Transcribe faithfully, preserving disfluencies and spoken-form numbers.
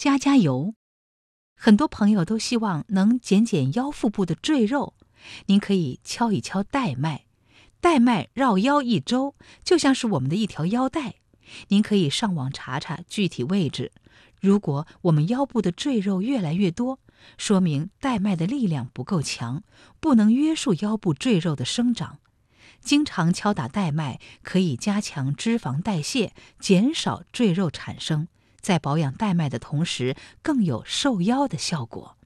加加油。很多朋友都希望能减减腰腹部的赘肉，您可以敲一敲带脉，带脉绕腰一周，就像是我们的一条腰带。您可以上网查查具体位置。如果我们腰部的赘肉越来越多，说明带脉的力量不够强，不能约束腰部赘肉的生长。经常敲打带脉可以加强脂肪代谢，减少赘肉产生，在保养带脉的同时更有瘦腰的效果。